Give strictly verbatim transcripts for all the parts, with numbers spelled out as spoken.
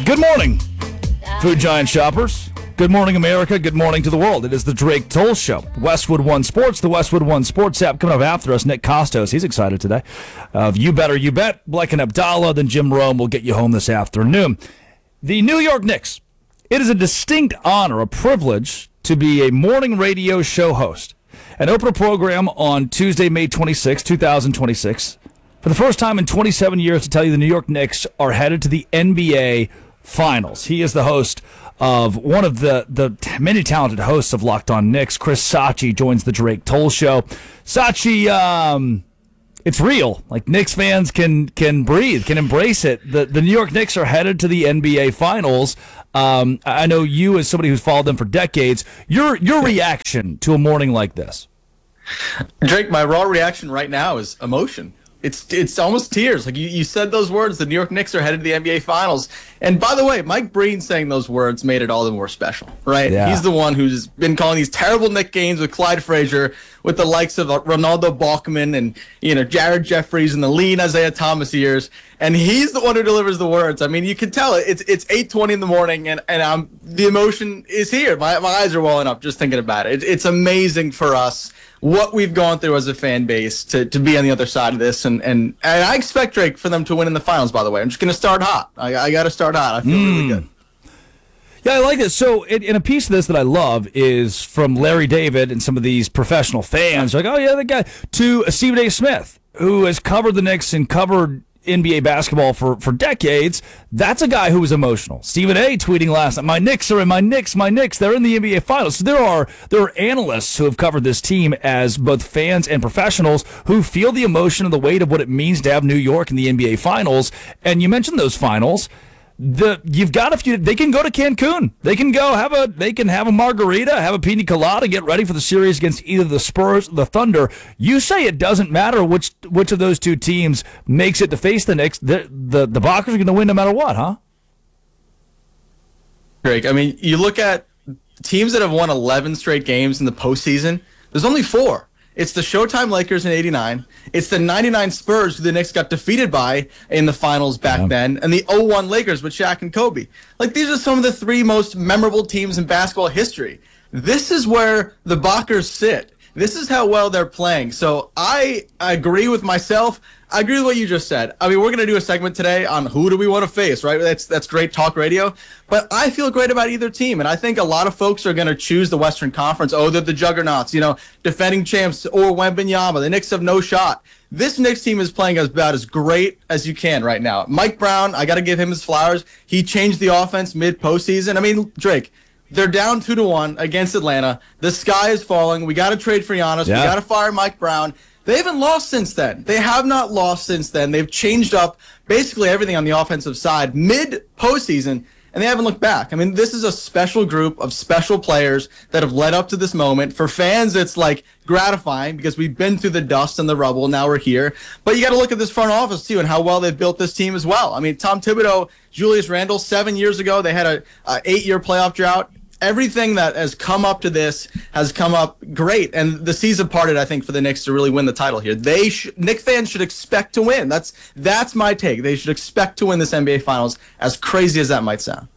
Good morning, Food Giant shoppers. Good morning, America. Good morning to the world. It is the Drake Toll Show. Westwood One Sports, the Westwood One Sports app. Coming up after us, Nick Costos. He's excited today. Uh, you better, you bet. Blake and Abdallah, then Jim Rome will get you home this afternoon. The New York Knicks. It is a distinct honor, a privilege to be a morning radio show host and open a program on Tuesday, May twenty-sixth, twenty twenty-six. For the first time in twenty-seven years, to tell you the New York Knicks are headed to the N B A Finals. He is the host of one of the, the many talented hosts of Locked On Knicks. Chris Sachi joins the Drake Toll Show. Sachi, um, it's real. Like, Knicks fans can can breathe, can embrace it. The the New York Knicks are headed to the N B A Finals. Um, I know you, as somebody who's followed them for decades, your your reaction to a morning like this. Drake, my raw reaction right now is emotion. It's it's almost tears. Like you, you said those words, the New York Knicks are headed to the N B A Finals. And by the way, Mike Breen saying those words made it all the more special, right? Yeah. He's the one who's been calling these terrible Knick games with Clyde Frazier, with the likes of Ronaldo Balkman and, you know, Jared Jeffries and the lean Isaiah Thomas years. And he's the one who delivers the words. I mean, you can tell it. It's it's eight twenty in the morning, and, and I'm, the emotion is here. My, my eyes are welling up just thinking about it. it. It's amazing for us what we've gone through as a fan base to, to be on the other side of this. And, and, and I expect, Drake, for them to win in the finals, by the way. I'm just going to start hot. I, I got to start hot. I feel mm. really good. Yeah, I like this. So, in, in a piece of this that I love is from Larry David and some of these professional fans. Like, oh, yeah, that guy. To Stephen A. Smith, who has covered the Knicks and covered N B A basketball for, for decades. That's a guy who was emotional. Stephen A. tweeting last night, my Knicks are in, my Knicks, my Knicks, they're in the N B A Finals. So there are there are analysts who have covered this team as both fans and professionals who feel the emotion and the weight of what it means to have New York in the N B A Finals. And you mentioned those finals. The you've got a few. They can go to Cancun. They can go have a. They can have a margarita, have a pina colada, get ready for the series against either the Spurs or the Thunder. You say it doesn't matter which which of those two teams makes it to face the Knicks. The the the Bockers are going to win no matter what, huh? Drake, I mean, you look at teams that have won eleven straight games in the postseason. There's only four. It's the Showtime Lakers in eighty-nine. It's the ninety-nine Spurs who the Knicks got defeated by in the finals back yeah. then. And the oh one Lakers with Shaq and Kobe. Like, these are some of the three most memorable teams in basketball history. This is where the Bockers sit. This is how well they're playing. So I agree with myself. I agree with what you just said. I mean, we're going to do a segment today on who do we want to face, right? That's that's great talk radio. But I feel great about either team. And I think a lot of folks are going to choose the Western Conference. Oh, they're the juggernauts, you know, defending champs, or Wembanyama. The Knicks have no shot. This Knicks team is playing about as great as you can right now. Mike Brown, I got to give him his flowers. He changed the offense mid-postseason. I mean, Drake, they're down two to one against Atlanta. The sky is falling. We got to trade for Giannis. Yeah. We got to fire Mike Brown. They haven't lost since then. They have not lost since then. They've changed up basically everything on the offensive side mid-postseason, and they haven't looked back. I mean, this is a special group of special players that have led up to this moment. For fans, it's like gratifying because we've been through the dust and the rubble. Now we're here. But you got to look at this front office, too, and how well they've built this team as well. I mean, Tom Thibodeau, Julius Randle, seven years ago, they had a, a eight-year playoff drought. Everything that has come up to this has come up great, and the seas have parted, I think, for the Knicks to really win the title here. They sh- Knicks fans should expect to win. That's that's my take. They should expect to win this N B A Finals, as crazy as that might sound.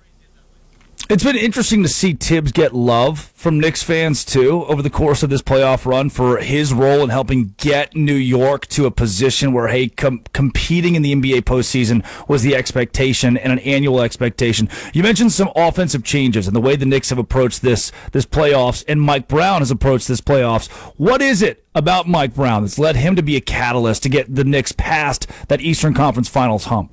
It's been interesting to see Tibbs get love from Knicks fans, too, over the course of this playoff run for his role in helping get New York to a position where, hey, com- competing in the N B A postseason was the expectation and an annual expectation. You mentioned some offensive changes and the way the Knicks have approached this, this playoffs, and Mike Brown has approached this playoffs. What is it about Mike Brown that's led him to be a catalyst to get the Knicks past that Eastern Conference Finals hump?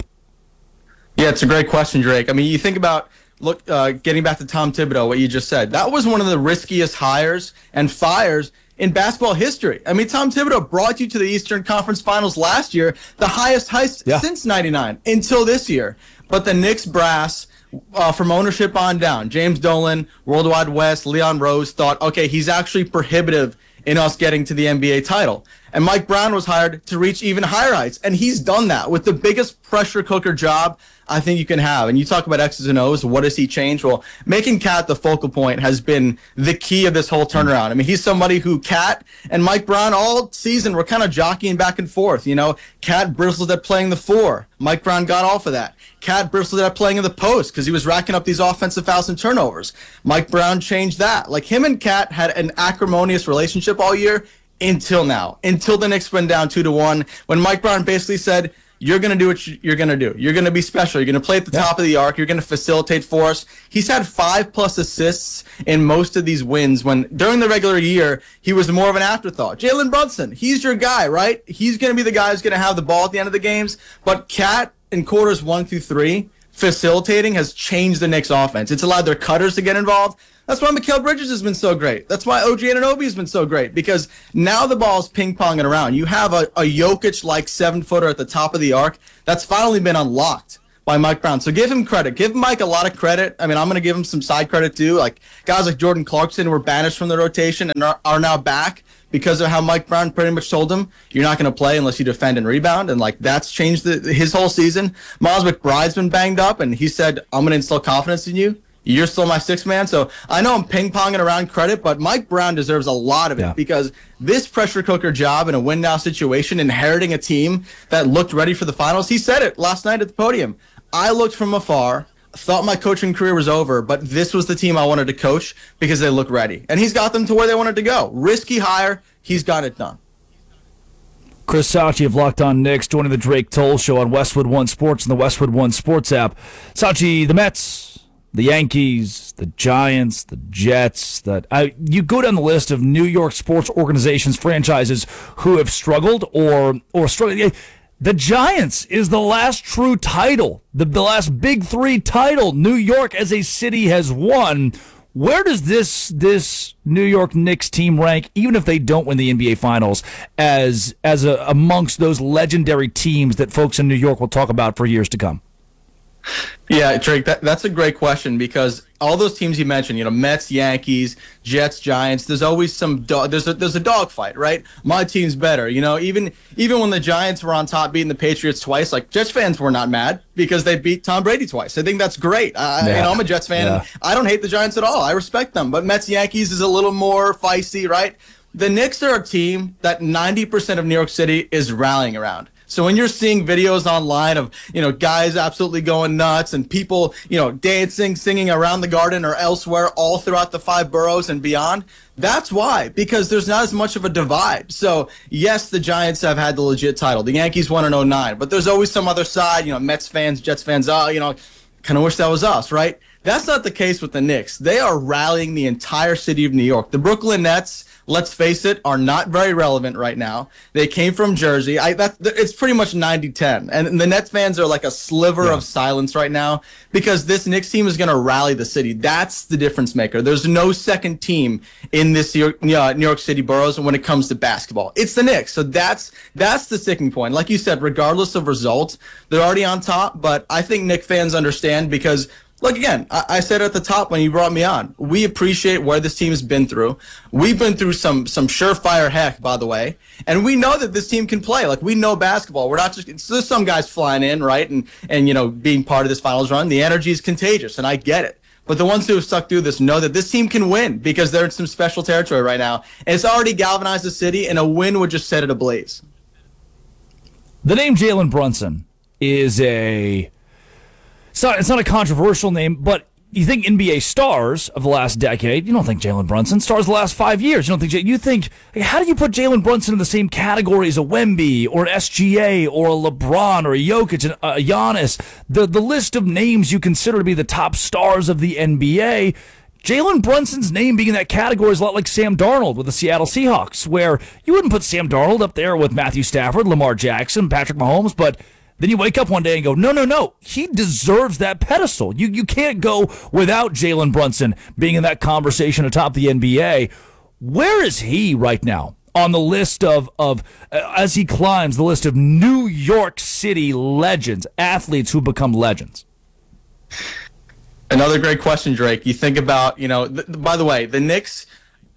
Yeah, it's a great question, Drake. I mean, you think about Look, uh, getting back to Tom Thibodeau, what you just said, that was one of the riskiest hires and fires in basketball history. I mean, Tom Thibodeau brought you to the Eastern Conference Finals last year, the highest heist yeah. since ninety-nine until this year. But the Knicks brass, uh, from ownership on down, James Dolan, Worldwide West, Leon Rose, thought, okay, he's actually prohibitive in us getting to the N B A title. And Mike Brown was hired to reach even higher heights, and he's done that with the biggest pressure cooker job I think you can have. And you talk about X's and O's. What does he change? Well, making Cat the focal point has been the key of this whole turnaround. I mean, he's somebody who Cat and Mike Brown all season were kind of jockeying back and forth. You know, Cat bristled at playing the four. Mike Brown got off of that. Cat bristled at playing in the post because he was racking up these offensive fouls and turnovers. Mike Brown changed that. Like, him and Cat had an acrimonious relationship all year until now, until the Knicks went down two to one, when Mike Brown basically said, you're going to do what you're going to do. You're going to be special. You're going to play at the yeah. top of the arc. You're going to facilitate for us. He's had five plus assists in most of these wins when during the regular year, he was more of an afterthought. Jalen Brunson, he's your guy, right? He's going to be the guy who's going to have the ball at the end of the games. But Cat in quarters one through three, facilitating has changed the Knicks offense. It's allowed their cutters to get involved. That's why Mikal Bridges has been so great. That's why O G Anunoby has been so great, because now the ball's ping-ponging around. You have a, a Jokic-like seven-footer at the top of the arc that's finally been unlocked by Mike Brown. So give him credit. Give Mike a lot of credit. I mean, I'm going to give him some side credit, too. Like, guys like Jordan Clarkson were banished from the rotation and are, are now back because of how Mike Brown pretty much told him, you're not going to play unless you defend and rebound. And, like, that's changed the, his whole season. Miles McBride's been banged up, and he said, I'm going to instill confidence in you. You're still my sixth man. So I know I'm ping-ponging around credit, but Mike Brown deserves a lot of it yeah. because this pressure cooker job in a win-now situation, inheriting a team that looked ready for the finals, he said it last night at the podium. I looked from afar, thought my coaching career was over, but this was the team I wanted to coach because they look ready. And he's got them to where they wanted to go. Risky hire, he's got it done. Chris Sachi of Locked On Knicks joining the Drake Toll Show on Westwood One Sports and the Westwood One Sports app. Sachi, the Mets, the Yankees, the Giants, the Jets. That I, you go down the list of New York sports organizations, franchises who have struggled or or struggled. The Giants is the last true title, the, the last big three title New York as a city has won. Where does this this New York Knicks team rank, even if they don't win the N B A Finals, as as a, amongst those legendary teams that folks in New York will talk about for years to come? Yeah, Drake, that, that's a great question because all those teams you mentioned, you know, Mets, Yankees, Jets, Giants, there's always some dog, there's a there's a dogfight, right? My team's better, you know. Even even when the Giants were on top, beating the Patriots twice, like Jets fans were not mad because they beat Tom Brady twice. I think that's great. I, yeah. You know, I'm a Jets fan. Yeah. I don't hate the Giants at all. I respect them, but Mets, Yankees is a little more feisty, right? The Knicks are a team that ninety percent of New York City is rallying around. So when you're seeing videos online of, you know, guys absolutely going nuts and people, you know, dancing, singing around the Garden or elsewhere all throughout the five boroughs and beyond, that's why, because there's not as much of a divide. So, yes, the Giants have had the legit title. The Yankees won in oh nine, but there's always some other side, you know, Mets fans, Jets fans, oh, you know, kind of wish that was us, right? That's not the case with the Knicks. They are rallying the entire city of New York. The Brooklyn Nets, let's face it, are not very relevant right now. They came from Jersey. I, that, it's pretty much ninety ten. And the Nets fans are like a sliver yeah. of silence right now because this Knicks team is going to rally the city. That's the difference maker. There's no second team in this New York, uh, New York City boroughs when it comes to basketball. It's the Knicks. So that's that's the sticking point. Like you said, regardless of results, they're already on top. But I think Knicks fans understand because – Look, again, I, I said at the top when you brought me on, we appreciate where this team has been through. We've been through some some surefire heck, by the way, and we know that this team can play. Like, we know basketball. We're not just – there's some guys flying in, right, and, and, you know, being part of this finals run. The energy is contagious, and I get it. But the ones who have stuck through this know that this team can win because they're in some special territory right now, and it's already galvanized the city, and a win would just set it ablaze. The name Jalen Brunson is a – It's not, it's not a controversial name, but you think N B A stars of the last decade, you don't think Jalen Brunson. Stars of the last five years, you don't think, you think, how do you put Jalen Brunson in the same category as a Wemby or an S G A or a LeBron or a Jokic and a Giannis? The, the list of names you consider to be the top stars of the N B A, Jalen Brunson's name being in that category is a lot like Sam Darnold with the Seattle Seahawks, where you wouldn't put Sam Darnold up there with Matthew Stafford, Lamar Jackson, Patrick Mahomes, but then you wake up one day and go, no, no, no, he deserves that pedestal. You you can't go without Jalen Brunson being in that conversation atop the N B A. Where is he right now on the list of, of uh, as he climbs the list of New York City legends, athletes who become legends? Another great question, Drake. You think about, you know, th- by the way, the Knicks,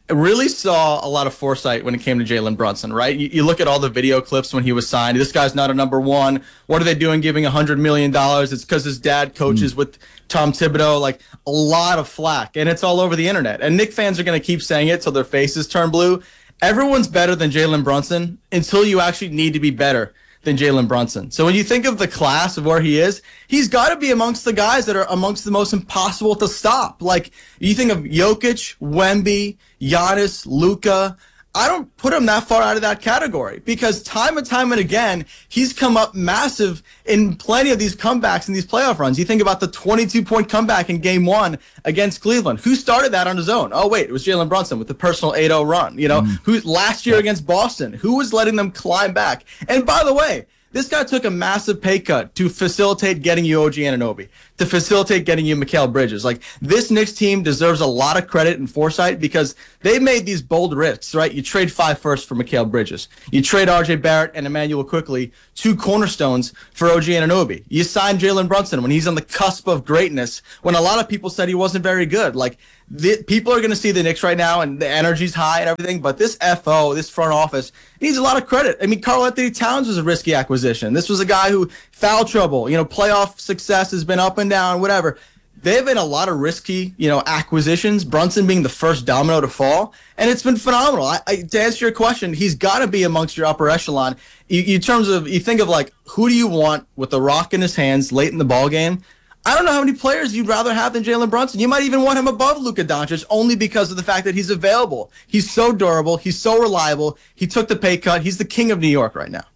really saw a lot of foresight when it came to Jalen Brunson, right? You, you look at all the video clips when he was signed. This guy's not a number one. What are they doing giving one hundred million dollars? It's because his dad coaches mm. with Tom Thibodeau. Like, a lot of flack, and it's all over the internet. And Knick fans are going to keep saying it till their faces turn blue. Everyone's better than Jalen Brunson until you actually need to be better than Jalen Brunson. So when you think of the class of where he is, he's got to be amongst the guys that are amongst the most impossible to stop. Like, you think of Jokic, Wemby, Giannis, Luka. I don't put him that far out of that category because time and time and again, he's come up massive in plenty of these comebacks in these playoff runs. You think about the twenty-two point comeback in game one against Cleveland. Who started that on his own? Oh, wait, it was Jalen Brunson with the personal eight oh run. You know, mm. who last year against Boston, who was letting them climb back? And by the way, this guy took a massive pay cut to facilitate getting you O G Anunoby, to facilitate getting you Mikal Bridges. Like, this Knicks team deserves a lot of credit and foresight because they made these bold risks, right? You trade five firsts for Mikal Bridges. You trade R J Barrett and Emmanuel Quickly, two cornerstones for O G Anunoby. You sign Jalen Brunson when he's on the cusp of greatness, when a lot of people said he wasn't very good. Like, the, people are going to see the Knicks right now, and the energy's high and everything, but this F O, this front office, needs a lot of credit. I mean, Karl Anthony Towns was a risky acquisition. This was a guy who, foul trouble, you know, playoff success has been up and down, whatever. There have been a lot of risky, you know, acquisitions, Brunson being the first domino to fall, and it's been phenomenal. I, I, to answer your question, he's got to be amongst your upper echelon. You, you terms of, you think of, like, who do you want with the rock in his hands late in the ball game? I don't know how many players you'd rather have than Jalen Brunson. You might even want him above Luka Doncic only because of the fact that he's available. He's so durable. He's so reliable. He took the pay cut. He's the king of New York right now.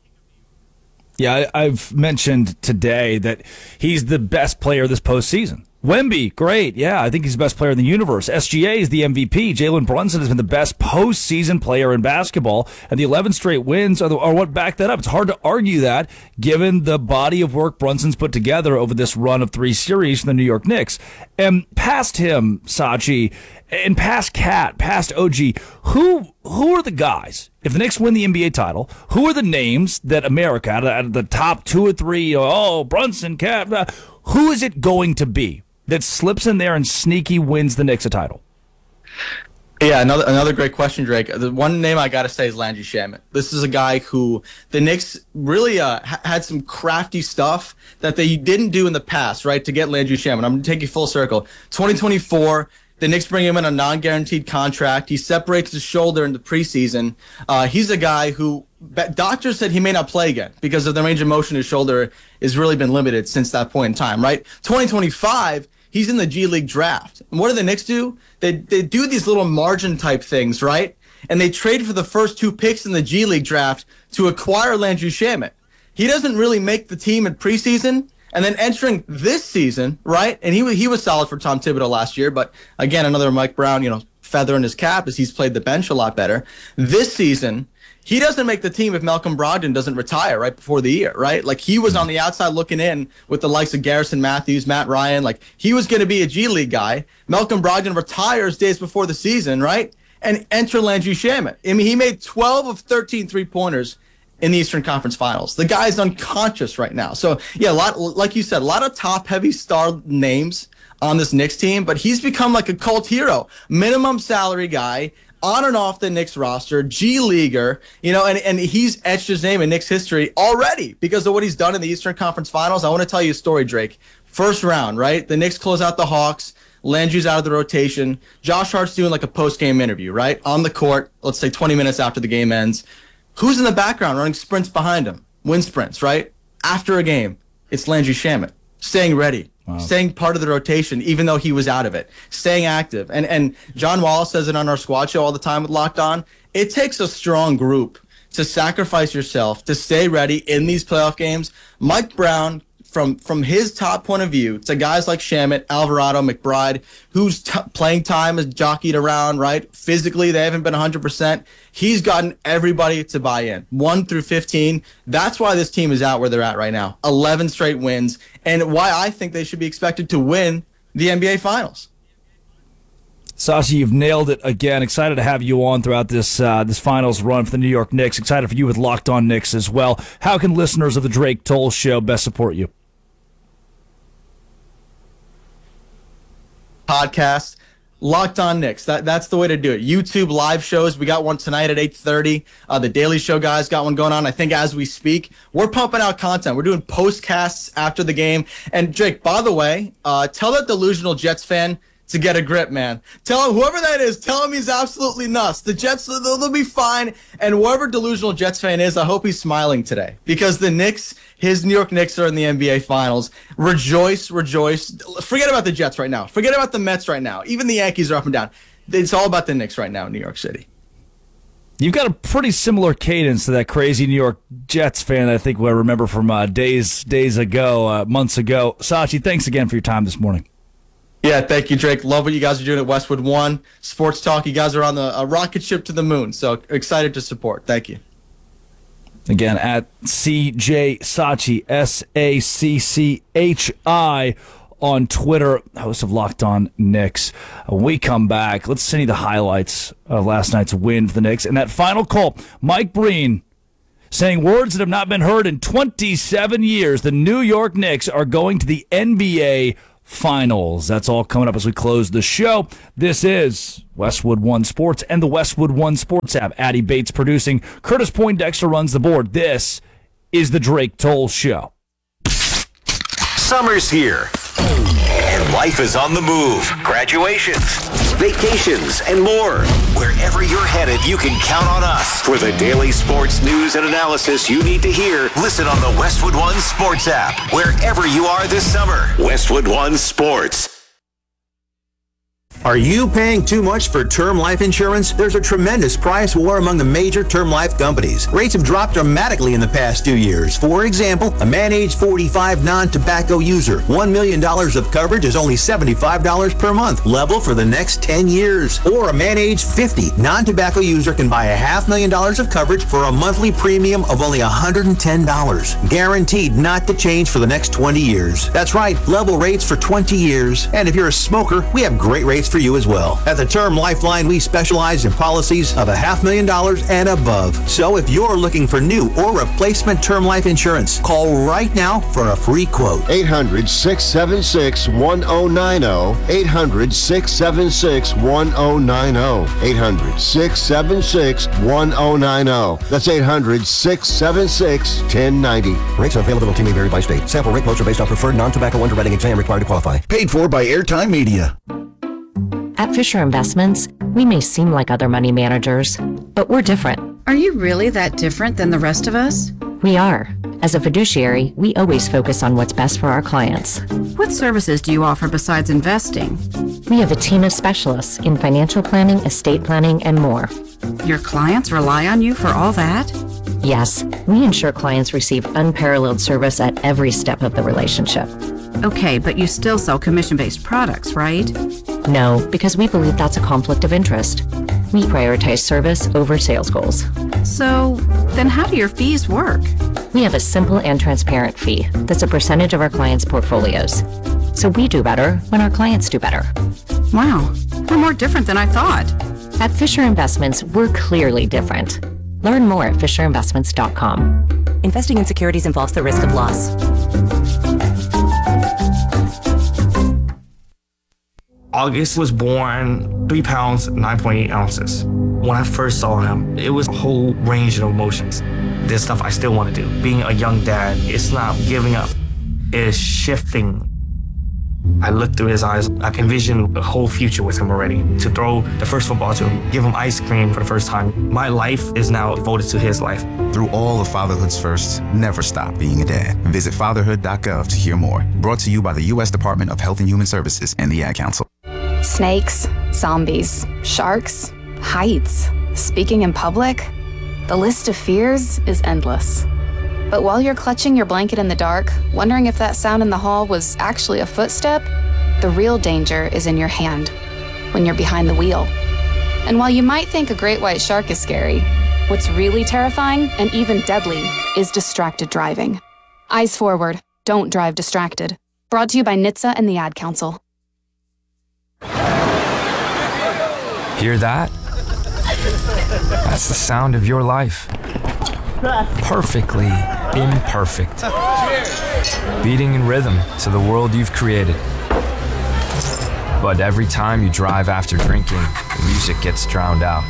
Yeah, I've mentioned today that he's the best player this postseason. Wemby, great. Yeah, I think he's the best player in the universe. S G A is the M V P. Jalen Brunson has been the best postseason player in basketball, and the eleven straight wins are, the, are what back that up. It's hard to argue that, given the body of work Brunson's put together over this run of three series for the New York Knicks. And past him, Sachi, and past Cat, past O G, who who are the guys? If the Knicks win the N B A title, who are the names that America, out of, out of the top two or three, you know, oh, Brunson, Cat, uh, who is it going to be that slips in there and sneaky wins the Knicks a title? Yeah, another another great question, Drake. The one name I got to say is Landry Shamet. This is a guy who the Knicks really uh, ha- had some crafty stuff that they didn't do in the past, right, to get Landry Shamet. I'm going to take you full circle. twenty twenty-four, the Knicks bring him in a non-guaranteed contract. He separates his shoulder in the preseason. Uh, he's a guy who doctors said he may not play again because of the range of motion his shoulder has really been limited since that point in time, right? twenty twenty-five, he's in the G League draft. And what do the Knicks do? They they do these little margin type things, right? And they trade for the first two picks in the G League draft to acquire Landry Shamet. He doesn't really make the team in preseason. And then entering this season, right? And he he was solid for Tom Thibodeau last year, but again, another Mike Brown, you know, feather in his cap as he's played the bench a lot better. This season, he doesn't make the team if Malcolm Brogdon doesn't retire right before the year, right? Like, he was on the outside looking in with the likes of Garrison Matthews, Matt Ryan. Like, he was going to be a G League guy. Malcolm Brogdon retires days before the season, right? And enter Landry Shamet. I mean, he made twelve of thirteen three-pointers in the Eastern Conference Finals. The guy's unconscious right now. So, yeah, a lot, like you said, a lot of top-heavy star names on this Knicks team, but he's become like a cult hero. Minimum salary guy, on and off the Knicks roster, G Leaguer, you know, and, and he's etched his name in Knicks history already because of what he's done in the Eastern Conference Finals. I want to tell you a story, Drake. First round, right? The Knicks close out the Hawks. Landry's out of the rotation. Josh Hart's doing like a post-game interview, right? On the court, let's say twenty minutes after the game ends. Who's in the background running sprints behind him? Wind sprints, right? After a game, it's Landry Shamet, staying ready. Wow. Staying part of the rotation, even though he was out of it. Staying active. And and John Wall says it on our squad show all the time with Locked On. It takes a strong group to sacrifice yourself, to stay ready in these playoff games. Mike Brown, from from his top point of view, to guys like Shamet, Alvarado, McBride, whose t- playing time is jockeyed around, right? Physically, they haven't been one hundred percent. He's gotten everybody to buy in, one through fifteen. That's why this team is out where they're at right now. eleven straight wins, and why I think they should be expected to win the N B A Finals. Sashi, you've nailed it again. Excited to have you on throughout this uh, this finals run for the New York Knicks. Excited for you with Locked On Knicks as well. How can listeners of the Drake Toll Show best support you? Podcast, Locked On Knicks. That, that's the way to do it. YouTube live shows. We got one tonight at eight thirty. Uh, the Daily Show guys got one going on, I think, as we speak. We're pumping out content. We're doing postcasts after the game. And, Jake, by the way, uh, tell that delusional Jets fan to get a grip, man. Tell him, whoever that is, tell him he's absolutely nuts. The Jets, they'll, they'll be fine. And whoever delusional Jets fan is, I hope he's smiling today. Because the Knicks, his New York Knicks are in the N B A Finals. Rejoice, rejoice. Forget about the Jets right now. Forget about the Mets right now. Even the Yankees are up and down. It's all about the Knicks right now in New York City. You've got a pretty similar cadence to that crazy New York Jets fan I think I remember from uh, days days ago, uh, months ago. Sachi, thanks again for your time this morning. Yeah, thank you, Drake. Love what you guys are doing at Westwood One Sports Talk. You guys are on the a rocket ship to the moon, so excited to support. Thank you. Again, at C J Sachi, S A C C H I on Twitter, host of Locked On Knicks. When we come back, let's send you the highlights of last night's win for the Knicks. And that final call, Mike Breen saying words that have not been heard in twenty-seven years. The New York Knicks are going to the N B A Finals. That's all coming up as we close the show. This is Westwood One Sports and the Westwood One Sports app. Addie Bates producing. Curtis Poindexter runs the board. This is the Drake Toll Show. Summer's here, and life is on the move. Graduations, vacations, and more. Wherever you're headed, you can count on us. For the daily sports news and analysis you need to hear, listen on the Westwood One Sports app. Wherever you are this summer, Westwood One Sports. Are you paying too much for term life insurance? There's a tremendous price war among the major term life companies. Rates have dropped dramatically in the past two years. For example, a man age forty-five non-tobacco user, one million dollars of coverage is only seventy-five dollars per month, level for the next ten years. Or a man age fifty non-tobacco user can buy a half million dollars of coverage for a monthly premium of only one hundred ten dollars. Guaranteed not to change for the next twenty years. That's right, level rates for twenty years. And if you're a smoker, we have great rates for you as well. At the Term Lifeline, we specialize in policies of a half million dollars and above. So if you're looking for new or replacement term life insurance, call right now for a free quote. eight hundred, six seven six, one zero nine zero. eight hundred, six seven six, one zero nine zero. eight hundred, six seven six, one zero nine zero. That's eight hundred, six seven six, one zero nine zero. Rates and availability may vary by state. Sample rate quotes are based on preferred non-tobacco underwriting exam required to qualify. Paid for by Airtime Media. At Fisher Investments, we may seem like other money managers, but we're different. Are you really that different than the rest of us? We are. As a fiduciary, we always focus on what's best for our clients. What services do you offer besides investing? We have a team of specialists in financial planning, estate planning, and more. Your clients rely on you for all that? Yes, we ensure clients receive unparalleled service at every step of the relationship. Okay, but you still sell commission-based products, right? No, because we believe that's a conflict of interest. We prioritize service over sales goals. So, then how do your fees work? We have a simple and transparent fee that's a percentage of our clients' portfolios. So we do better when our clients do better. Wow, we're more different than I thought. At Fisher Investments, we're clearly different. Learn more at fisher investments dot com. Investing in securities involves the risk of loss. August was born three pounds, nine point eight ounces. When I first saw him, it was a whole range of emotions. There's stuff I still want to do. Being a young dad, it's not giving up, it's shifting. I looked through his eyes. I can envision a whole future with him already. To throw the first football to him, give him ice cream for the first time. My life is now devoted to his life. Through all of fatherhood's firsts, never stop being a dad. Visit fatherhood dot gov to hear more. Brought to you by the U S Department of Health and Human Services and the Ad Council. Snakes, zombies, sharks, heights, speaking in public. The list of fears is endless. But while you're clutching your blanket in the dark, wondering if that sound in the hall was actually a footstep, the real danger is in your hand, when you're behind the wheel. And while you might think a great white shark is scary, what's really terrifying and even deadly is distracted driving. Eyes forward, don't drive distracted. Brought to you by N H T S A and the Ad Council. Hear that? That's the sound of your life. Perfectly imperfect. Beating in rhythm to the world you've created. But every time you drive after drinking, the music gets drowned out.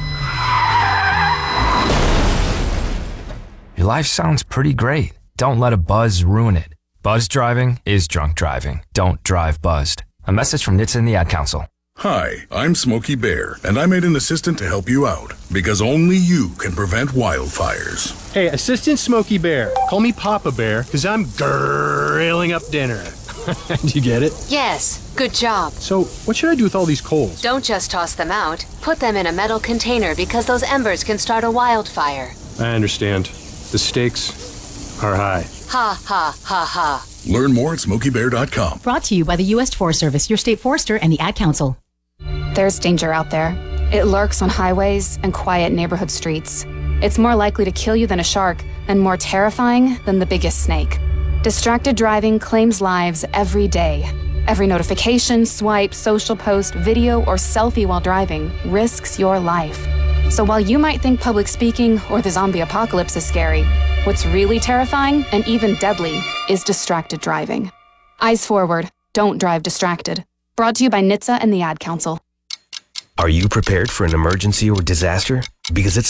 Your life sounds pretty great. Don't let a buzz ruin it. Buzz driving is drunk driving. Don't drive buzzed. A message from N H T S A and the Ad Council. Hi, I'm Smokey Bear, and I made an assistant to help you out, because only you can prevent wildfires. Hey, Assistant Smokey Bear, call me Papa Bear, because I'm grilling up dinner. Do you get it? Yes, good job. So, what should I do with all these coals? Don't just toss them out. Put them in a metal container because those embers can start a wildfire. I understand. The stakes are high. Ha, ha, ha, ha. Learn more at smokey bear dot com. Brought to you by the U S Forest Service, your state forester, and the Ad Council. There's danger out there. It lurks on highways and quiet neighborhood streets. It's more likely to kill you than a shark, and more terrifying than the biggest snake. Distracted driving claims lives every day. Every notification, swipe, social post, video, or selfie while driving risks your life. So while you might think public speaking or the zombie apocalypse is scary, what's really terrifying and even deadly is distracted driving. Eyes forward, don't drive distracted. Brought to you by N H T S A and the Ad Council. Are you prepared for an emergency or disaster? Because it's